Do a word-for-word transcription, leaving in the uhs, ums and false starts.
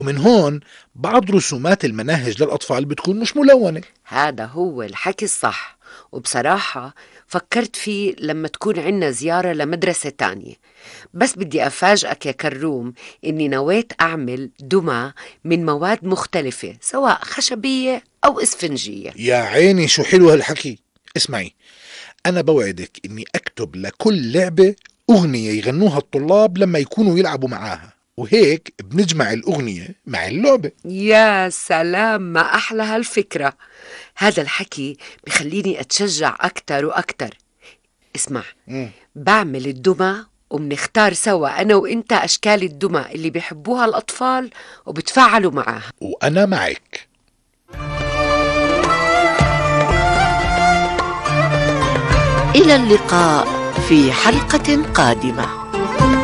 ومن هون بعض رسومات المناهج للأطفال بتكون مش ملونة. هذا هو الحكي الصح، وبصراحة فكرت فيه لما تكون عنا زيارة لمدرسة تانية. بس بدي أفاجئك يا كروم إني نويت أعمل دمى من مواد مختلفة، سواء خشبية أو إسفنجية. يا عيني شو حلو هالحكي. اسمعي، أنا بوعدك إني أكتب لكل لعبة أغنية يغنوها الطلاب لما يكونوا يلعبوا معاها، وهيك بنجمع الأغنية مع اللعبة. يا سلام، ما أحلى هالفكرة. هذا الحكي بخليني أتشجع أكتر وأكتر. اسمع، مم. بعمل الدمى وبنختار سوا أنا وإنت أشكال الدمى اللي بيحبوها الأطفال وبتفاعلوا معاها. وأنا معك. إلى اللقاء في حلقة قادمة.